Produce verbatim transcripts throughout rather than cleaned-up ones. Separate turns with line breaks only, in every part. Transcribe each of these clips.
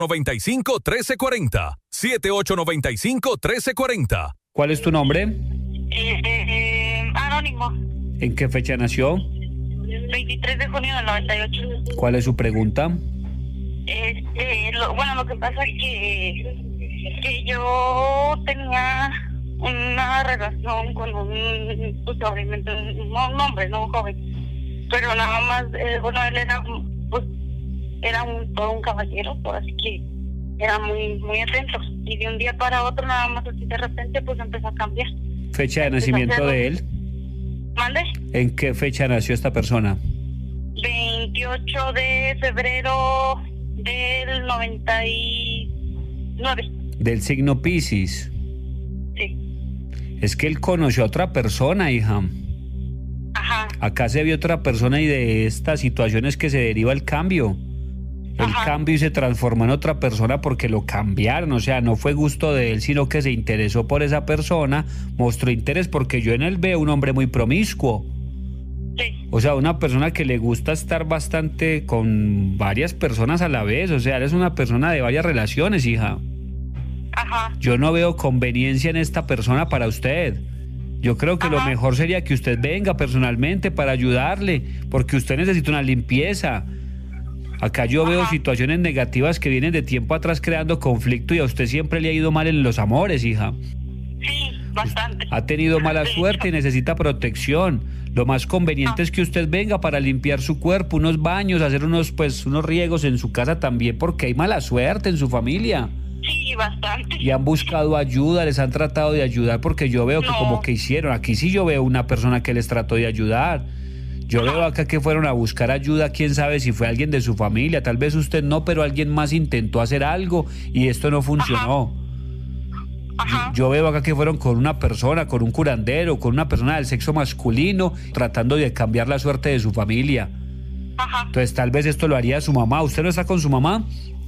nueve cinco, uno tres cuatro cero. siete ocho nueve cinco, uno tres cuatro cero.
¿Cuál es tu nombre?
Eh, eh, anónimo.
¿En qué fecha nació?
veintitrés de junio del noventa y ocho.
¿Cuál es su pregunta?
Este, lo, bueno, lo que pasa es que, que yo tenía una relación con un, pues, obviamente, un, un hombre, no un joven. Pero nada más, eh, bueno, él era, pues, era un, todo un caballero, por así que era muy, muy atento. Y de un día para otro, nada más así de repente, pues empezó a cambiar.
¿Fecha de nacimiento de él?
¿Mande?
¿En qué fecha nació esta persona?
veintiocho de febrero del noventa y nueve.
Del signo Piscis.
Sí.
Es que él conoció a otra persona, hija.
Ajá.
Acá se vio otra persona y de estas situaciones que se deriva el cambio. El
Ajá.
cambio y se transformó en otra persona porque lo cambiaron, o sea, no fue gusto de él, sino que se interesó por esa persona, mostró interés porque yo en él veo un hombre muy promiscuo.
Sí.
O sea, una persona que le gusta estar bastante con varias personas a la vez, o sea, eres una persona de varias relaciones, hija.
Ajá.
Yo no veo conveniencia en esta persona para usted. Yo creo que
Ajá.
lo mejor sería que usted venga personalmente para ayudarle, porque usted necesita una limpieza. Acá yo veo
Ajá.
situaciones negativas que vienen de tiempo atrás creando conflicto y a usted siempre le ha ido mal en los amores, hija.
Sí, bastante.
Ha tenido mala
Sí.
suerte y necesita protección. Lo más conveniente
Ah.
es que usted venga para limpiar su cuerpo, unos baños, hacer unos, pues, unos riegos en su casa también, porque hay mala suerte en su familia.
Sí, bastante.
Y han buscado ayuda, les han tratado de ayudar, porque yo veo que
No.
como que hicieron. Aquí sí yo veo una persona que les trató de ayudar. Yo
Ajá.
veo acá que fueron a buscar ayuda, quién sabe si fue alguien de su familia, tal vez usted no, pero alguien más intentó hacer algo y esto no funcionó.
Ajá.
Yo veo acá que fueron con una persona, con un curandero, con una persona del sexo masculino, tratando de cambiar la suerte de su familia.
Ajá.
Entonces tal vez esto lo haría su mamá. ¿Usted no está con su mamá?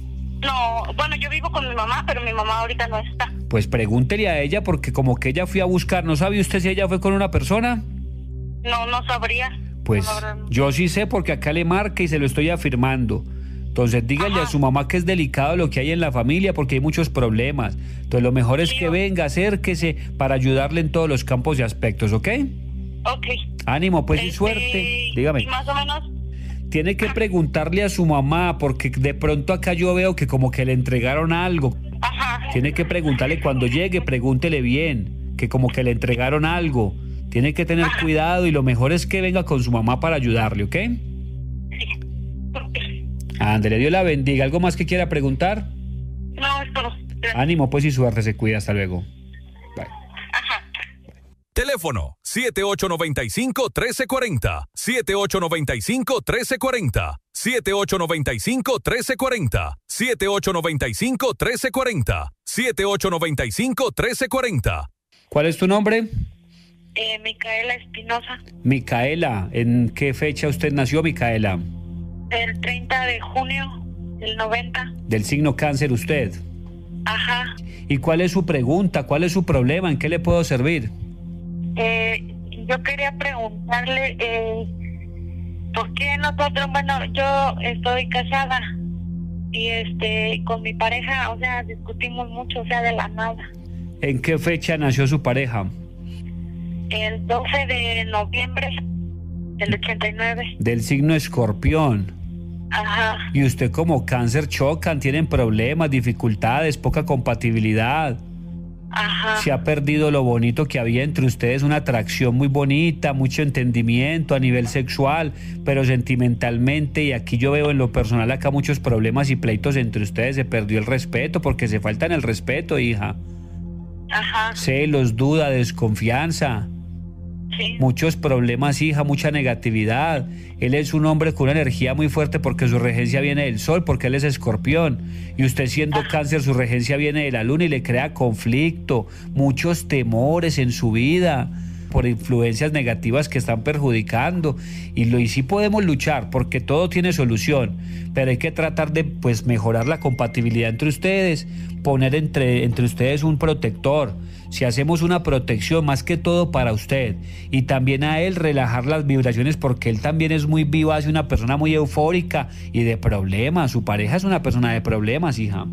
No, bueno, yo vivo con mi mamá, pero mi mamá ahorita no está.
Pues pregúntele a ella, porque como que ella fue a buscar, ¿no sabe usted si ella fue con una persona?
No, no sabría.
Pues
No, la verdad, no.
yo sí sé porque acá le marca y se lo estoy afirmando. Entonces dígale
Ajá.
a su mamá que es delicado lo que hay en la familia porque hay muchos problemas. Entonces lo mejor es
Sí,
que
o-
venga, acérquese para ayudarle en todos los campos y aspectos, ¿ok?
Ok.
Ánimo, pues y
Este,
suerte.
Y
Dígame.
más o menos,
Tiene que preguntarle a su mamá porque de pronto acá yo veo que como que le entregaron algo.
ajá.
Tiene que preguntarle cuando llegue, pregúntele bien, que como que le entregaron algo. Tiene que tener
Ajá.
cuidado y lo mejor es que venga con su mamá para ayudarle, ¿ok?
Ok.
Ándale, Dios la bendiga. ¿Algo más que quiera preguntar?
No, es todo. Gracias.
Ánimo, pues, y suerte, se cuida. Hasta luego. Bye.
Ajá.
Teléfono siete ocho nueve cinco, uno tres cuatro cero. siete ocho nueve cinco, uno tres cuatro cero. siete ocho nueve cinco, uno tres cuatro cero. siete ocho nueve cinco, uno tres cuatro cero. siete ocho nueve cinco, uno tres cuatro cero.
¿Cuál es tu nombre?
Eh, Micaela Espinosa,
Micaela. ¿En qué fecha usted nació, Micaela?
el treinta de junio del noventa.
Del signo cáncer usted.
Ajá.
¿Y cuál es su pregunta? ¿Cuál es su problema? ¿En qué le puedo servir?
Eh, yo quería preguntarle, eh, ¿por qué nosotros, bueno, yo estoy casada y este, con mi pareja, o sea, discutimos mucho, o sea, de la nada.
¿En qué fecha nació su pareja?
El doce de noviembre del ochenta y nueve.
Del signo escorpión.
Ajá.
Y usted como cáncer chocan, tienen problemas, dificultades, poca compatibilidad.
Ajá.
Se ha perdido lo bonito que había entre ustedes, una atracción muy bonita, mucho entendimiento a nivel sexual, pero sentimentalmente, y aquí yo veo en lo personal acá muchos problemas y pleitos entre ustedes, se perdió el respeto, porque se faltan el respeto, hija.
Ajá.
Celos, duda, desconfianza.
Sí.
Muchos problemas, hija, mucha negatividad. Él es un hombre con una energía muy fuerte porque su regencia viene del sol, porque él es escorpión. Y usted siendo
Ajá.
cáncer, su regencia viene de la luna y le crea conflicto, muchos temores en su vida. por influencias negativas que están perjudicando, y lo y sí podemos luchar porque todo tiene solución, pero hay que tratar de pues mejorar la compatibilidad entre ustedes, poner entre, entre ustedes un protector. Si hacemos una protección más que todo para usted, y también a él relajar las vibraciones, porque él también es muy vivaz y una persona muy eufórica y de problemas. Su pareja es una persona de problemas, hija.